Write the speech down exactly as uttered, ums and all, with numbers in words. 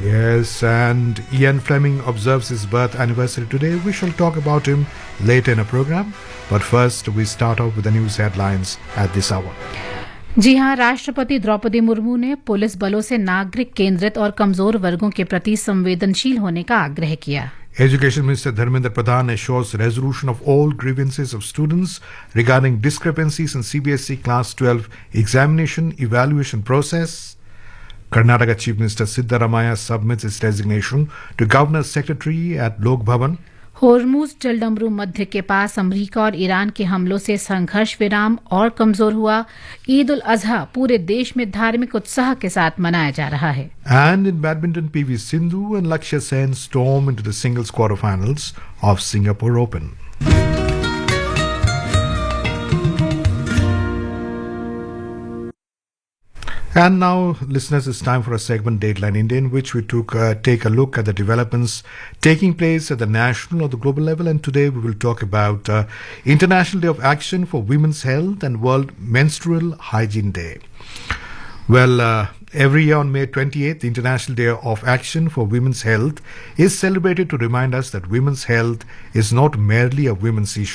Yes, and Ian Fleming observes his birth anniversary today. We shall talk about him later in a program. But first, we start off with the news headlines at this hour. जी हां, राष्ट्रपति द्रौपदी मुर्मू ने police बलों से नागरिक केंद्रित और कमजोर वर्गों के प्रति संवेदनशील होने का आग्रह किया. Education Minister Dharmendra Pradhan assures resolution of all grievances of students regarding discrepancies in C B S E Class twelve examination evaluation process. Karnataka Chief Minister Siddaramaiah submits his resignation to Governor's Secretary at Lok Bhavan. Hormuz जलडमरू मध्य के पास America और Iran के हमलों से संघर्ष विराम और कमजोर हुआ. ईद उल अजहा पूरे देश में धार्मिक उत्साह के साथ मनाया जा रहा है. And in badminton, P V Sindhu and Lakshya Sen storm into the singles quarterfinals of Singapore Open. And now, listeners, it's time for a segment, Dateline India, in which we took uh, take a look at the developments taking place at the national or the global level. And today we will talk about uh, International Day of Action for Women's Health and World Menstrual Hygiene Day. Well, uh, every year on May twenty-eighth, the International Day of Action for Women's Health is celebrated to remind us that women's health is not merely a women's issue.